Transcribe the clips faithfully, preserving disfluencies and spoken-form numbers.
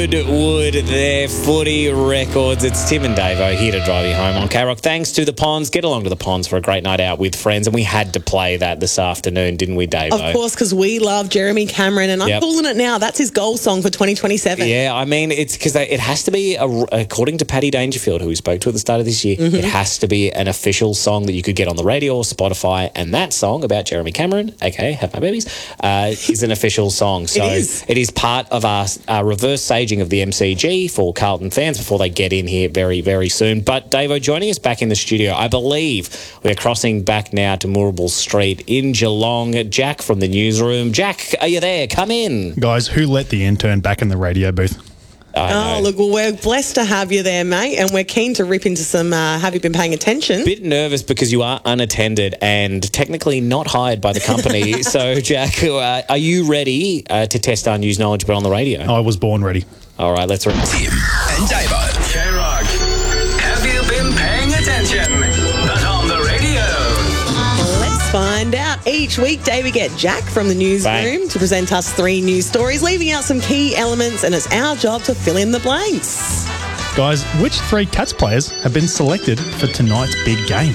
Goodwood, their footy records. It's Tim and Davo here to drive you home on K-Rock. Thanks to the Ponds. Get along to the Ponds for a great night out with friends. And we had to play that this afternoon, didn't we, Davo? Of course, because we love Jeremy Cameron, and I'm Yep. calling it now. That's his goal song for twenty twenty-seven. Yeah, I mean, it's because it has to be, a, according to Paddy Dangerfield, who we spoke to at the start of this year, Mm-hmm. it has to be an official song that you could get on the radio or Spotify. And that song about Jeremy Cameron, aka Have My Babies, uh, is an official song. So It is. it is part of our, our reverse saging of the M C G for Carlton fans before they get in here very, very soon. But Davo, joining us back in the studio, I believe we're crossing back now to Moorabool Street in Geelong. Jack from the newsroom. Jack, are you there? Come in. Guys, who let the intern back in the radio booth? I know. Oh, look, well, we're blessed to have you there, mate, and we're keen to rip into some uh, have you been paying attention? Bit nervous because you are unattended and technically not hired by the company. So, Jack, uh, are you ready uh, to test our news knowledge but on the radio? I was born ready. All right, let's... Re- Tim and Davo. K-Rock. Have you been paying attention? But on the radio. Let's find out. Each weekday we get Jack from the newsroom Bang. to present us three news stories, leaving out some key elements, and it's our job to fill in the blanks. Guys, which three Cats players have been selected for tonight's big game?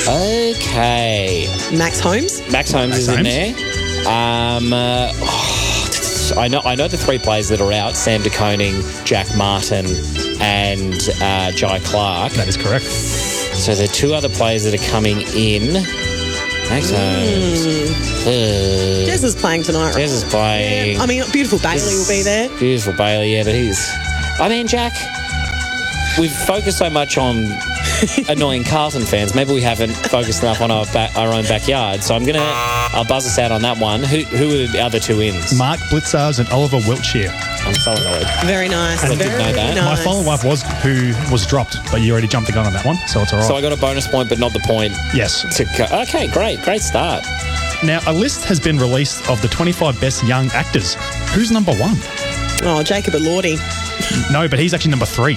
okay. Max Holmes? Max Holmes Max is in Holmes. there. Um, uh, oh, I know I know the three players that are out, Sam DeConing, Jack Martin and uh, Jai Clark. That is correct. So the two other players that are coming in, Max Holmes. Uh, Jez is playing tonight, right? Jez is playing. I mean, beautiful Bailey will be there. Beautiful Bailey, yeah, but he's... I mean, Jack, we've focused so much on annoying Carlton fans. Maybe we haven't focused enough on our ba- our own backyard. So I'm going to... I'll buzz us out on that one. Who who are the other two ins? Mark Blitzars and Oliver Wiltshire. I'm so annoyed. Very nice. I didn't Very know that. nice. My follow-up was who was dropped, but you already jumped the gun on that one, so it's all right. So I got a bonus point, but not the point yes. to... Co- okay, great. Great start. Now, a list has been released of the twenty-five best young actors. Who's number one? Oh, Jacob Elordi. No, but he's actually number three.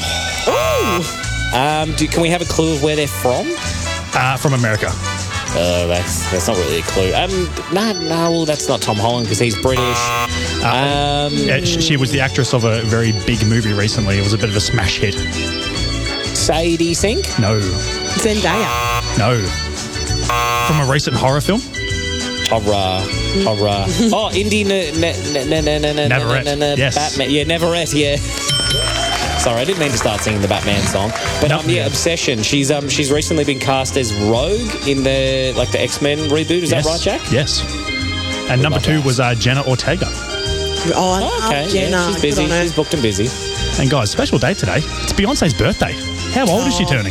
Um, do, can we have a clue of where they're from? Uh, from America. Oh, that's that's not really a clue. Um, no, no, well, that's not Tom Holland because he's British. Um, Uh, sh- she was the actress of a very big movie recently. It was a bit of a smash hit. Sadie Sink? No. Zendaya. No. From a recent horror film? Horror, horror. Oh, Indy, ne, ne, ne, ne, ne, ne, ne, Neverett. ne, ne, Yes. Batman. Yeah, Neverett. Yeah. Sorry, I didn't mean to start singing the Batman song, but Nope. um, yeah, Obsession. She's um, she's recently been cast as Rogue in the like the X-Men reboot. Is yes. that right, Jack? Yes. And number love two that. was uh, Jenna Ortega. Oh, I Oh, love okay, Jenna. yeah, she's Good busy. on her. She's booked and busy. And guys, special day today. It's Beyonce's birthday. How old is she Oh. turning?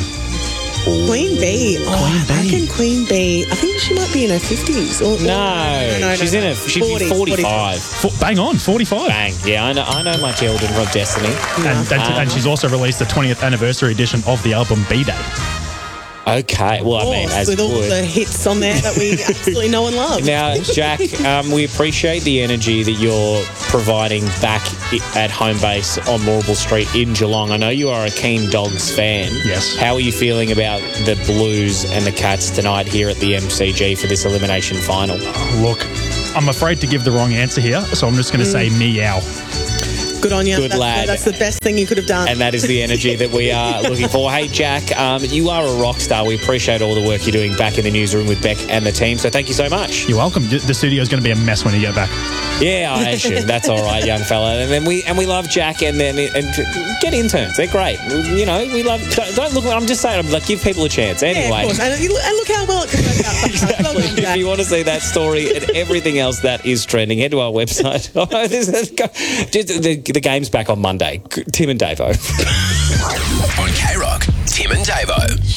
Queen Bee. Oh, Queen I Bee. reckon Queen Bee. I think she might be in her fifties. Or, No, no, she's no, in no. a she'd forties, be forty-five. Fo- bang on, forty-five. Bang. Yeah, I know. I know my children from Destiny. And, and, and she's also released the twentieth anniversary edition of the album B-Day. Okay. Well, I Of mean, course, as with all would. the hits on there that we absolutely know and love. Now, Jack, um, we appreciate the energy that you're providing back i- at home base on Moorabool Street in Geelong. I know you are a keen Dogs fan. Yes. How are you feeling about the Blues and the Cats tonight here at the M C G for this elimination final? Look, I'm afraid to give the wrong answer here, so I'm just going to say meow. Good on you. Good that's, lad. That's the best thing you could have done. And that is the energy that we are looking for. Hey, Jack, um, you are a rock star. We appreciate all the work you're doing back in the newsroom with Beck and the team, so thank you so much. You're welcome. The studio is going to be a mess when you get back. Yeah, I assume that's all right, young fella. And then we and we love Jack, and then and get interns. They're great. You know, we love. Don't, don't look. I'm just saying. I'm like, give people a chance. yeah, Anyway. of course. And, you- and look how well it could work out. Well Exactly. done, If Jack. you want to see that story and everything else that is trending, head to our website. Oh, this is- Just the, the game's back on Monday. Tim and Davo. On K-Rock, Tim and Davo.